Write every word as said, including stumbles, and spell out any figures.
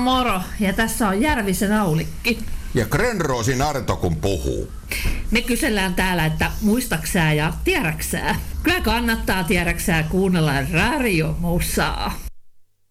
Moro, ja tässä on Järvisen Aulikki. Ja Grönroosin Arto kun puhuu. Me kysellään täällä, että muistaksää ja tiedäksää. Kyllä kannattaa tiedäksää kuunnella radiomusaa.